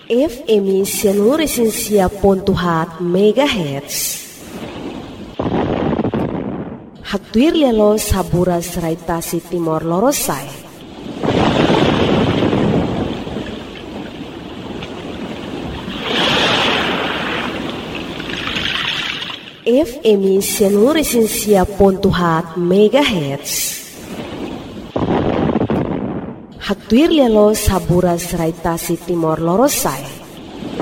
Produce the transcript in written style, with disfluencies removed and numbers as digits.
FM Sianuresinsia.hat MHz. Hatuir lialo saburas raitasi Timor Lorosai. FM Sianuresinsia.hat MHz. Hatuir lialo saburas raitasi Timor Lorosai.